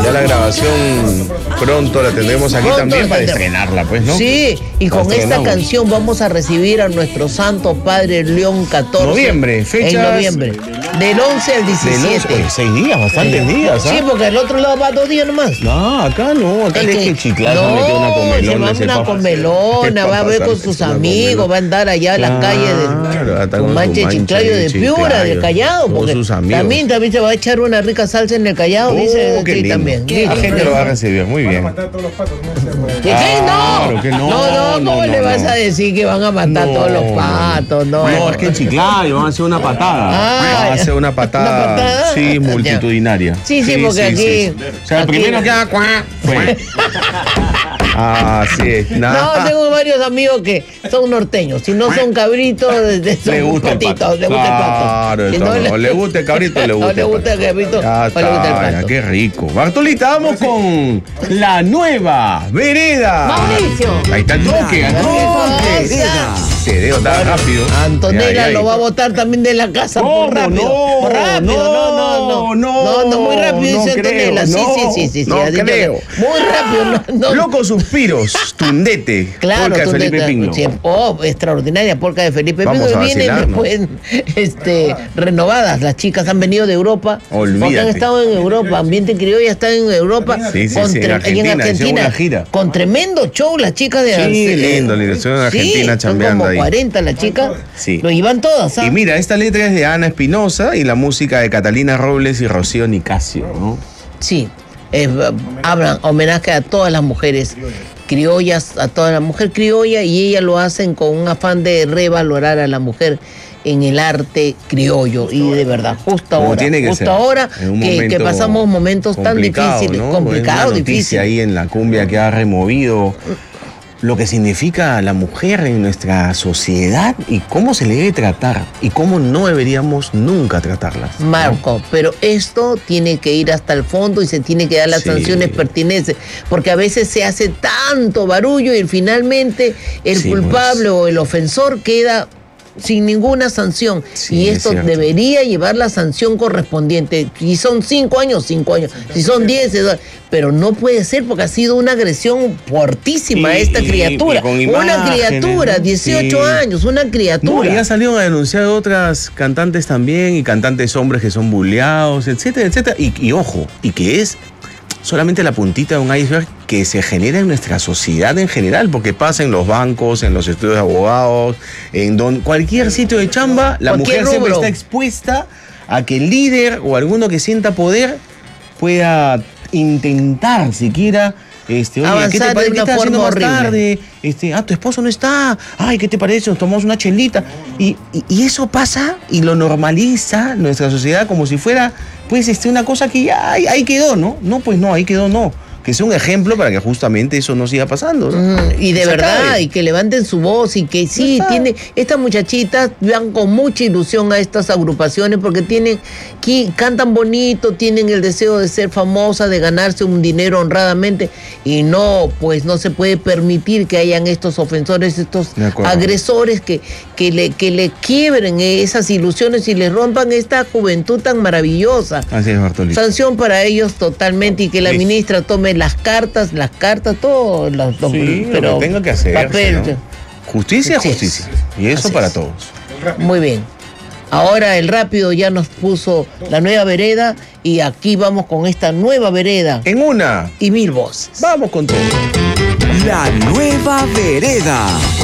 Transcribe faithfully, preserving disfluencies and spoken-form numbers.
Ya la grabación pronto la tendremos aquí pronto también para estrenarla, pues, ¿no? Sí, y con esta canción vamos a recibir a nuestro Santo Padre León catorce. Noviembre, fecha. En noviembre. Del once al diecisiete. Del once, seis días, bastantes sí. días, ¿ah? Sí, porque el otro lado va dos días nomás. No, acá no, acá es le que Chiclayo no, metió una comelona. Se va una comelona, va a ver con sus amigos, va a andar allá en las calles de con mancha de Chiclayo de Piura, de Callao, porque sus amigos. También, también se va a echar una rica salsa en el Callao, oh, dice sí, también. La gente lo va a recibir, muy bien. Van a matar todos los patos, ¿Qué? No, que no, no, no, ¿cómo le vas a decir que van a matar todos los patos? No, no, es que en Chiclayo van a hacer una patada. Van a hacer una patada, sí, multitudinaria. Sí, sí, porque aquí. O sea, el primero que haga cuá fue. Ah, sí. No, tengo varios amigos que son norteños. Si no son cabritos, son le gusta patitos. Le gusta el pato. Claro, si no, le... O le gusta el cabrito, le gusta. O le gusta el cabrito, ya o le gusta el pato. Qué rico. Bartolita, vamos con la nueva vereda. Mauricio. Ahí está el toque, el toque. Se debe estar rápido. Antonella lo va a botar también de la casa por rápido. No, por rápido, no, no, no. No, no, no, muy rápido dice Antonella. Sí, sí, sí, sí. No creo. Muy rápido, no. Loco Suspiros, Tundete. Claro, polca de Felipe Pingo. Oh, extraordinaria polca de Felipe Pingo. Vamos a vienen después este, renovadas. Las chicas han venido de Europa. Olvídate. Porque han estado en Europa. Ambiente Criolla está en Europa. Sí, sí, con sí, en Argentina. En Argentina gira. Con tremendo show las chicas de Argentina. Sí, eh, lindo. La dirección en Argentina sí, chambeando como ahí. cuarenta las chicas. Sí. Lo iban todas. ¿Ah? Y mira, esta letra es de Ana Espinosa y la música de Catalina Robles y Rocío Nicasio, ¿no? Sí. Eh, hablan homenaje a todas las mujeres criollas, a toda la mujer criolla, y ellas lo hacen con un afán de revalorar a la mujer en el arte criollo. Y de verdad, justo ahora, tiene que justo ser. ahora que, que pasamos momentos tan difíciles, ¿no? complicados, difíciles. Ahí en la cumbia que ha removido lo que significa la mujer en nuestra sociedad y cómo se le debe tratar y cómo no deberíamos nunca tratarlas, ¿no? Marco, pero esto tiene que ir hasta el fondo y se tiene que dar las sí. sanciones pertinentes, porque a veces se hace tanto barullo y finalmente el sí, culpable pues. o el ofensor queda sin ninguna sanción. Sí, y esto debería llevar la sanción correspondiente. Si son cinco años, cinco años. Si son diez, pero no puede ser porque ha sido una agresión fuertísima a esta y, criatura. Y imágenes, una criatura, dieciocho sí. años, una criatura. No, ya salieron a denunciar otras cantantes también y cantantes hombres que son bulleados, etcétera, etcétera. Y, y ojo, y que es solamente la puntita de un iceberg que se genera en nuestra sociedad en general, porque pasa en los bancos, en los estudios de abogados, en don, cualquier sitio de chamba, la cualquier mujer rubro. Siempre está expuesta a que el líder o alguno que sienta poder pueda intentar siquiera este, oye, avanzar ¿qué te de una forma más horrible. Tarde? Este, ah, tu esposo no está. Ay, ¿qué te parece? Nos tomamos una chelita. Y, y, y eso pasa y lo normaliza nuestra sociedad como si fuera, pues, este, una cosa que ya ahí, ahí quedó, ¿no? No, pues no, ahí quedó, no. Que sea un ejemplo para que justamente eso no siga pasando, ¿no? Mm, y de verdad, acabe. Y que levanten su voz y que sí, tiene, estas muchachitas van con mucha ilusión a estas agrupaciones porque tienen, que cantan bonito, tienen el deseo de ser famosas, de ganarse un dinero honradamente y no, pues no se puede permitir que hayan estos ofensores, estos agresores que, que, le, que le quiebren esas ilusiones y les rompan esta juventud tan maravillosa. Así es, Bartolito. Sanción para ellos totalmente y que la sí. ministra tome las cartas, las cartas, todo, los, los, sí, pero lo que tenga que hacer, papel, ¿no? Justicia, sí, justicia. Y eso así para es. todos. Muy bien. Ahora el rápido ya nos puso la nueva vereda y aquí vamos con esta nueva vereda. En una y mil voces. Vamos con todo. La nueva vereda.